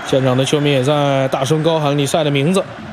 现场的球迷也在大声高喊李赛的名字。